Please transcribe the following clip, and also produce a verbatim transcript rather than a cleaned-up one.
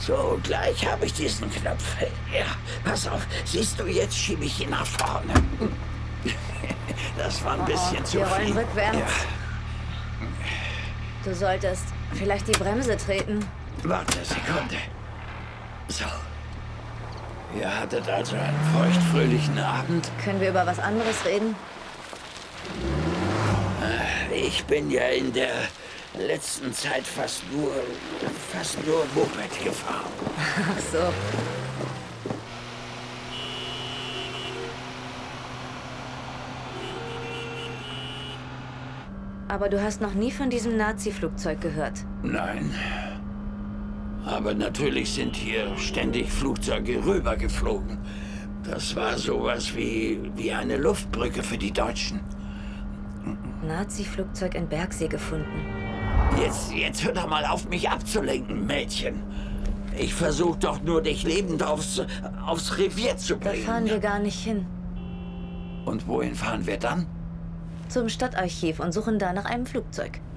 So, gleich habe ich diesen Knopf. Ja, pass auf. Siehst du, jetzt schiebe ich ihn nach vorne. Das war ein bisschen oh, zu wir viel. rollen rückwärts. Ja. Du solltest vielleicht die Bremse treten. Warte eine Sekunde. So. Ihr hattet also einen feuchtfröhlichen Abend. Können wir über was anderes reden? Ich bin ja in der letzten Zeit fast nur, fast nur Moped gefahren. Ach so. Aber du hast noch nie von diesem Nazi-Flugzeug gehört. Nein. Aber natürlich sind hier ständig Flugzeuge rübergeflogen. Das war sowas wie, wie eine Luftbrücke für die Deutschen. Nazi-Flugzeug in Bergsee gefunden. Jetzt, jetzt hör doch mal auf, mich abzulenken, Mädchen. Ich versuche doch nur, dich lebend aufs, aufs Revier zu Da bringen. fahren wir gar nicht hin. Und wohin fahren wir dann? Zum Stadtarchiv und suchen da nach einem Flugzeug.